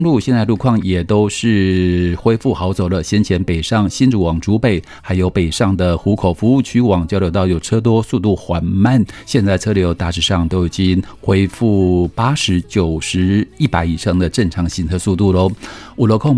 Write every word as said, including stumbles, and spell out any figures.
路现在路况也都是恢复好走了，先前北上新竹往竹北，还有北上的湖口服务区往交流道有车多，速度缓慢，现在车流大致上都已经恢复八十、九十、一百以上的正常行车速度咯。有路况